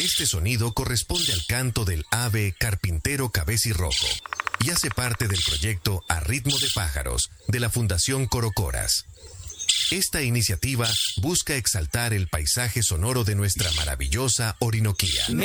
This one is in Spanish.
Este sonido corresponde al canto del ave carpintero cabecirroco y hace parte del proyecto A Ritmo de Pájaros de la Fundación Corocoras. Esta iniciativa busca exaltar el paisaje sonoro de nuestra maravillosa Orinoquía.